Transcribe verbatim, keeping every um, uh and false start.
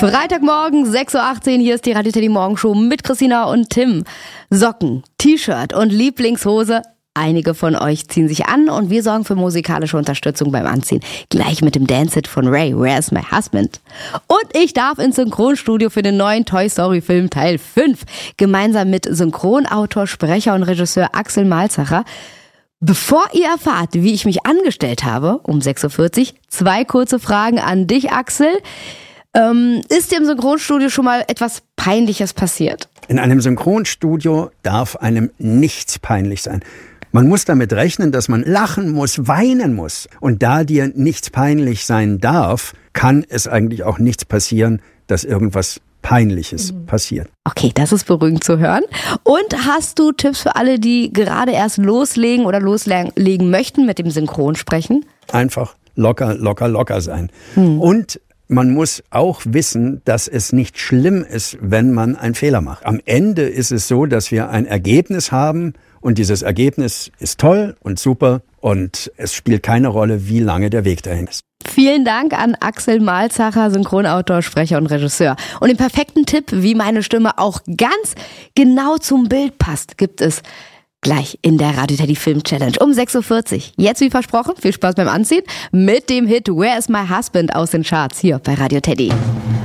Freitagmorgen, sechs Uhr achtzehn, hier ist die Radio Teddy Morgenshow mit Christina und Tim. Socken, T-Shirt und Lieblingshose. Einige von euch ziehen sich an und wir sorgen für musikalische Unterstützung beim Anziehen. Gleich mit dem Dance-Hit von Ray, Where's My Husband? Und ich darf ins Synchronstudio für den neuen Toy Story Film Teil fünf. Gemeinsam mit Synchronautor, Sprecher und Regisseur Axel Malzacher. Bevor ihr erfahrt, wie ich mich angestellt habe, um sechs Uhr vierzig, zwei kurze Fragen an dich, Axel. Ähm, ist dir im Synchronstudio schon mal etwas Peinliches passiert? In einem Synchronstudio darf einem nichts peinlich sein. Man muss damit rechnen, dass man lachen muss, weinen muss. Und da dir nichts peinlich sein darf, kann es eigentlich auch nichts passieren, dass irgendwas Peinliches mhm. passiert. Okay, das ist beruhigend zu hören. Und hast du Tipps für alle, die gerade erst loslegen oder loslegen möchten mit dem Synchronsprechen? Einfach locker, locker, locker sein. Mhm. Und man muss auch wissen, dass es nicht schlimm ist, wenn man einen Fehler macht. Am Ende ist es so, dass wir ein Ergebnis haben und dieses Ergebnis ist toll und super und es spielt keine Rolle, wie lange der Weg dahin ist. Vielen Dank an Axel Malzacher, Synchronautor, Sprecher und Regisseur. Und den perfekten Tipp, wie meine Stimme auch ganz genau zum Bild passt, gibt es gleich in der Radio Teddy Film Challenge um sechs Uhr vierzig. Jetzt wie versprochen, viel Spaß beim Anziehen mit dem Hit Where's My Husband aus den Charts hier bei Radio Teddy.